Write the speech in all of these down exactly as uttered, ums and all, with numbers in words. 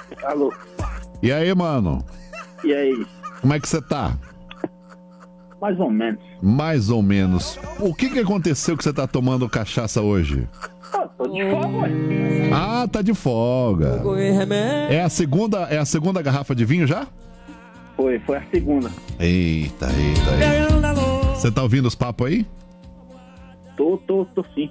Alô. E aí, mano? E aí? Como é que você tá? Mais ou menos. Mais ou menos. O que que aconteceu que você tá tomando cachaça hoje? Ah, tô de folga, ué. Ah, tá de folga. É a segunda, é a segunda garrafa de vinho já? Foi, foi a segunda. Eita, eita, eita. Você tá ouvindo os papos aí? Tô, tô, tô sim.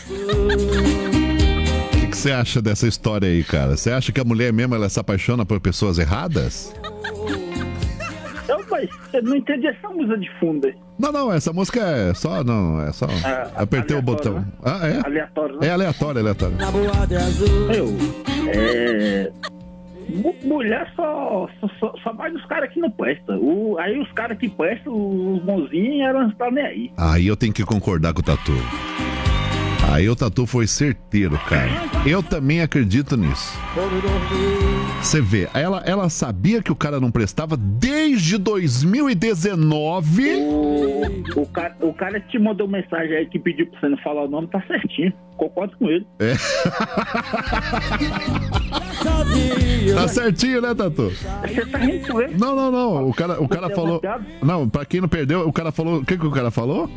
O que que você acha dessa história aí, cara? Você acha que a mulher mesmo ela se apaixona por pessoas erradas? Eu, mas, eu não entendi essa música de fundo aí. Não, não, essa música é só, não, é só... Ah, apertei o botão. né? Ah, é? Aleatório, né? É aleatório, aleatório. Eu, é... mu- Mulher só, só, só, só vai dos caras que não prestam. O, aí os caras que prestam, os bonzinhos, eram não estão nem aí. Aí eu tenho que concordar com o Tatu. Aí o Tatu foi certeiro, cara. Eu também acredito nisso. Você vê, ela, ela sabia que o cara não prestava desde dois mil e dezenove. O, o, cara, o cara que te mandou mensagem aí que pediu pra você não falar o nome, tá certinho. Concordo com ele. É. Tá certinho, né, Tatu? Você tá rindo com ele? Não, não, não. O cara, o cara Você é falou. bloqueado? Não, pra quem não perdeu, o cara falou. O que, que o cara falou?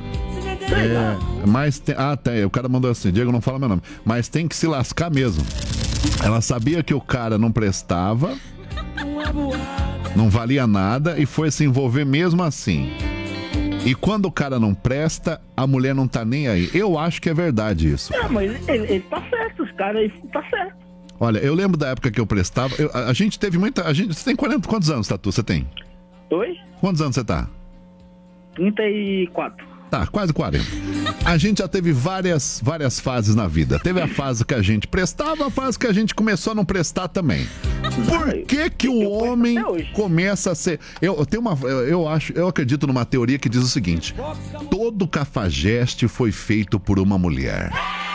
É, mas tem, ah, tem. O cara mandou assim: Diego, não fala meu nome. Mas tem que se lascar mesmo. Ela sabia que o cara não prestava, não valia nada e foi se envolver mesmo assim. E quando o cara não presta, a mulher não tá nem aí. Eu acho que é verdade isso. Não, mas ele, ele, ele tá certo, os caras aí tá certo. Olha, eu lembro da época que eu prestava. eu- a, a gente teve muita. A gente, você tem quarenta, quantos anos, Tatu? Você tem? Oi? Quantos anos você tá? trinta e quatro. Tá, quase quarenta. A gente já teve várias, várias fases na vida. Teve a fase que a gente prestava, a fase que a gente começou a não prestar também. Por que que o homem começa a ser... Eu, eu tenho uma... Eu, eu acho... Eu acredito numa teoria que diz o seguinte: todo cafajeste foi feito por uma mulher.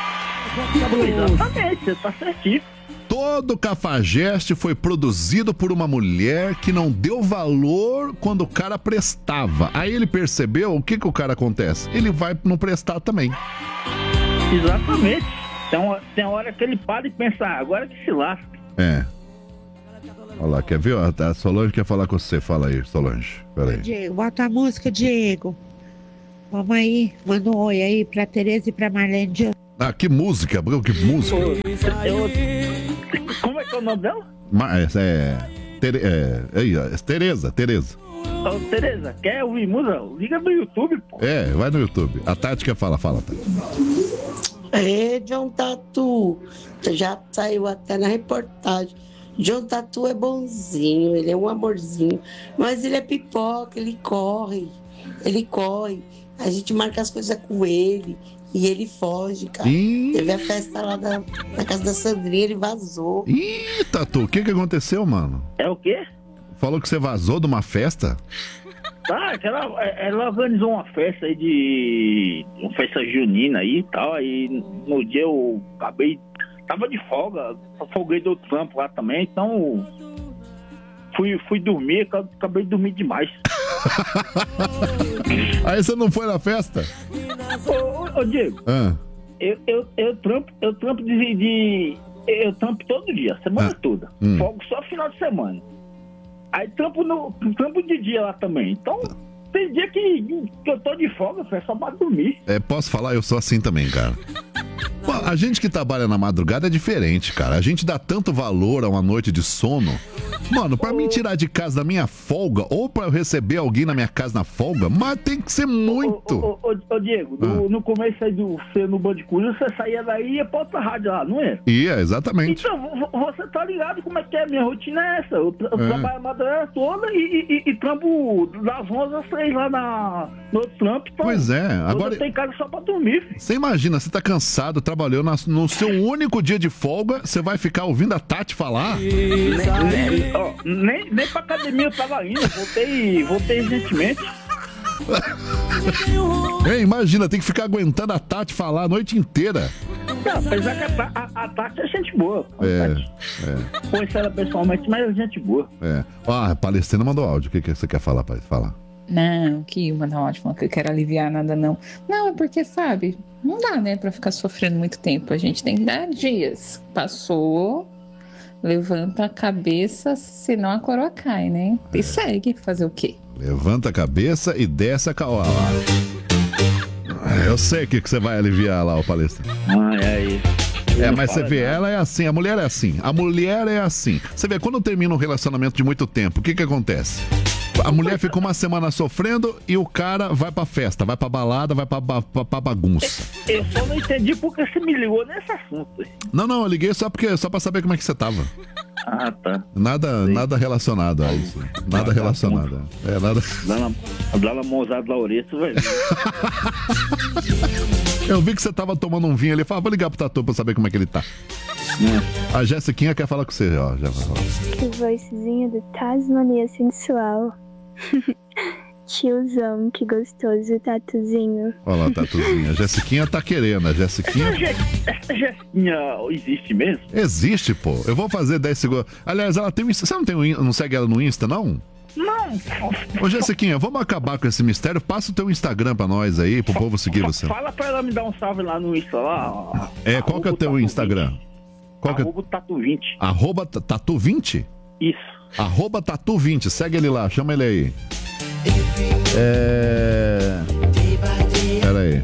Exatamente, você tá certinho. Todo cafajeste foi produzido por uma mulher que não deu valor quando o cara prestava. Aí ele percebeu, o que que o cara acontece? Ele vai não prestar também. Exatamente. Tem uma, tem uma hora que ele para e pensa, ah, agora que se lasca. É. Olha lá, quer ver? A Solange quer falar com você. Fala aí, Solange. Pera aí. Diego, bota a música, Diego. Vamos aí, manda um oi aí pra Tereza e pra Marlene de... Ah, que música, bro, que música. Eu, como é que é o nome dela? Mas é... Tere, é, é, é Tereza, Tereza. Ô, Tereza, quer ouvir música? Liga no YouTube, pô. É, vai no YouTube. A Tati quer falar, fala, Tati. É, John Tatu, já saiu até na reportagem. John Tatu é bonzinho, ele é um amorzinho, mas ele é pipoca, ele corre, ele corre. A gente marca as coisas com ele e ele foge, cara. Ih. Teve a festa lá da, na casa da Sandrinha, ele vazou. Ih, Tatu, o que que aconteceu, mano? É o quê? Falou que você vazou de uma festa? Tá, que ela, ela organizou uma festa aí de... uma festa junina aí e tal, aí no dia eu acabei... Tava de folga, folguei do trampo lá também, então... Fui, fui dormir, acabei de dormir demais. Aí você não foi na festa? Ô, ô, ô Diego, Ah, eu, eu, eu trampo, eu trampo de, de- eu trampo todo dia, semana Ah, toda. hum. Folgo só final de semana. Aí trampo, no, trampo de dia lá também. Então, tem dia que, que eu tô de folga, é só pra dormir. é, posso falar? Eu sou assim também, cara. Pô, a gente que trabalha na madrugada é diferente, cara. A gente dá tanto valor a uma noite de sono. Mano, pra mim tirar de casa da minha folga, ou pra eu receber alguém na minha casa na folga, mas tem que ser muito. Ô, ô, ô, ô, Diego, no, no começo aí do você no Band Coruja, você saía daí e ia pra outra rádio lá, não é? Ia, exatamente. Então, vo- você tá ligado como é que é? Minha rotina é essa. Eu, tra- eu É. trabalho a madrugada toda e, e, e, e trampo das onze às seis lá na, no outro trampo. Então, Pois é, agora agora- eu tenho casa só pra dormir, filho. Você imagina, você tá cansado, trabalhou na- no seu único dia de folga, você vai ficar ouvindo a Tati falar? Nem, nem, ó, nem, nem pra academia eu tava indo, voltei, voltei recentemente. É, imagina, tem que ficar aguentando a Tati falar a noite inteira. Não, apesar que a, Ta- a, a Tati é gente boa. É, Conheço ela pessoalmente, mas é gente boa. é. Ah, a Palestina mandou áudio. O que, que você quer falar, pai? Fala. Não, que mandar um áudio falando que eu quero aliviar nada, não. Não, é porque, sabe, não dá, né, pra ficar sofrendo muito tempo. A gente tem que dar dias. Passou, levanta a cabeça, senão a coroa cai, né? E segue, fazer o quê? Levanta a cabeça e desce a caola. Eu sei o que, que você vai aliviar lá, o palestrante. Ai, ai. É, mas você vê, ela é assim, a mulher é assim. A mulher é assim. Você vê, quando termina um relacionamento de muito tempo, o que que acontece? A mulher fica uma semana sofrendo e o cara vai pra festa, vai pra balada, vai pra, pra, pra bagunça. Eu só não entendi porque você me ligou nesse assunto. Não, não, eu liguei só, porque, só pra saber como é que você tava. Ah, tá. Nada, nada relacionado a isso. Nada relacionado. É, nada... Dá na mãozada Laureto, velho. Eu vi que você tava tomando um vinho ali. Falei, vou ligar pro Tatu pra saber como é que ele tá. É. A Jessiquinha quer falar com você, ó. Já vai falar. Que vozinha do Tasmania sensual. Tiozão, que gostoso, Tatuzinho. Olha lá, Tatuzinha. A Jessiquinha tá querendo. A Jessiquinha... Essa Jessiquinha existe mesmo? Existe, pô. Eu vou fazer dez segundos. Aliás, ela tem um Insta. Você não, tem um... não segue ela no Insta, não? Não. Ô, Jessiquinha, vamos acabar com esse mistério. Passa o teu Instagram pra nós aí, pro povo seguir você. Fala pra ela me dar um salve lá no Insta lá. É, qual que é o teu Instagram? Qual que é... Arroba Tatu vinte. Arroba Tatu vinte? Isso. Arroba Tatu vinte. Segue ele lá, chama ele aí. É... Pera aí.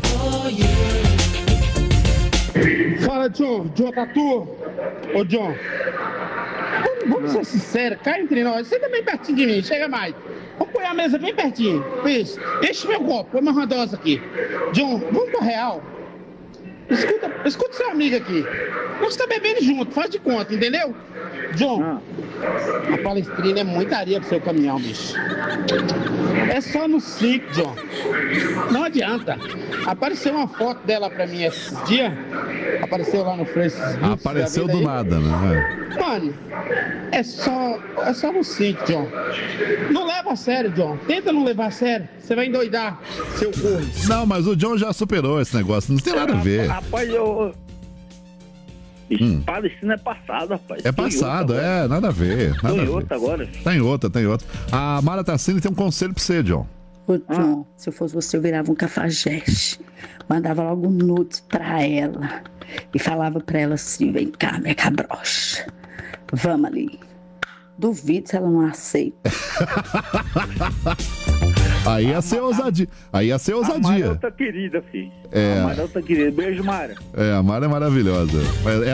Fala, John. John Tatu. Ô, John. Vamos ser sinceros, cá entre nós. Você também pertinho de mim, chega mais. Vamos pôr a mesa bem pertinho. Isso. Enche meu copo, põe uma dose aqui. John, vamos pra real. Escuta, escuta seu amigo aqui. Nós estamos bebendo junto, faz de conta, entendeu? John, ah. a Palestrina é muita areia pro seu caminhão, bicho. É só no cinco, John. Não adianta. Apareceu uma foto dela pra mim esses dias. Apareceu lá no Francis. Apareceu do aí. Nada, né? Mano, é só, é só no cinco, John. Não leva a sério, John. Tenta não levar a sério. Você vai endoidar, seu corno. Não, mas o John já superou esse negócio. Não tem nada a ver. Rapaz, eu... Hum. Palestina é passado, rapaz. É passado, é, nada a ver. Nada Tô em a ver. outra agora. Tá em outra, tá em outra. A Mara Tassini tem um conselho pra você, John. Ô, John, ah. se eu fosse você, eu virava um cafajeste. Mandava logo um nudes pra ela. E falava pra ela assim, vem cá, minha cabrocha. Vamos ali. Duvido se ela não aceita. Aí ia ser ousadia. Aí ia ser ousadia. A Mara é outra querida, filho. É. A Mara é outra querida. Beijo, Mara. É, a Mara é maravilhosa.